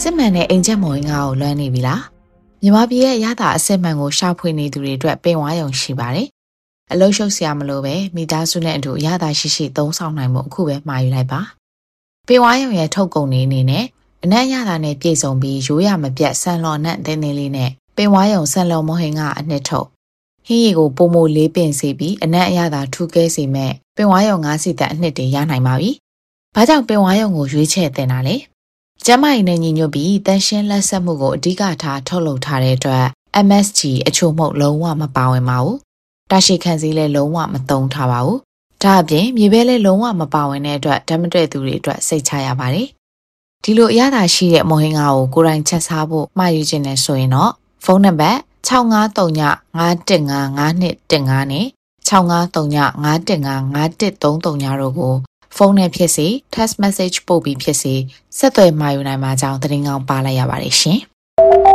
စစ်မှန်တဲ့အင်ဂျင်မော်ငါကိုလွှမ်းနေပြီလားမြန်မာပြည်ရဲ့ရတာအစစ်မှန်ကိုရှာဖွေနေသူတွေအတွက်ပင်ဝါရုံရှိပါတယ်အလုံးရှုပ်စရာမလိုပဲမိသားစုနဲ့အတူရတာရှိသုံးဆောင်နိုင်မှုအခုပဲမှာယူလိုက်ပါပင်ဝါရုံရဲ့ထုတ်ကုန်နေအနေနဲ့အနက်ရတာနဲ့ပြည့်စုံပြီးရိုးရမပြတ်ဆန်လော်နဲ့တင်းတင်းလေးနဲ့ပင်ဝါရုံဆန်လော်မဟင်ကအနှစ်ထုတ်ဟင်းရီကိုပုံမိုလေးပင်စေပြီးအနက်အရသာထူးကဲစေမဲ့ပင်ဝါရုံ၅စီတက်အနှစ်တွေရနိုင်ပါပြီဘာကြောင့်ပင်ဝါရုံကိုရွေးချယ်တင်တာလဲကျမကြီးနဲ့ညီညွတ်ပြီးတန်ရှင်းလက်ဆက်မှုကိုအဓိကထားထုတ်လုပ်ထားတဲ့အတွက် MSG အချို့မှုလုံးဝမပါဝင်ပါဘူး။တာရှိခံစည်းလည်းလုံးဝမသုံးထားပါဘူး။ဒါအပြင်မြေပဲလည်းလုံးဝမပါဝင်တဲ့အတွက်ဓာတ်မတွေ့သူတွေအတွက်စိတ်ချရပါတယ်။ဒီလိုအရသာရှိတဲ့မုံဟင်းကားကိုကိုယ်တိုင်ချက်စားဖို့မှာယူခြင်းနဲ့ဆိုရင်တော့ဖုန်းနံပါတ်6539515512နဲ့653951553133တို့ကိုဖုန်းနဲ့ဖြစ်စေ text message ပို့ပြီးဖြစ်စေဆက်သွယ်မှာယူနိုင်မှာကြောင်းသတင်းကောင်းပါလိုက်ရပါတယ်ရှင်။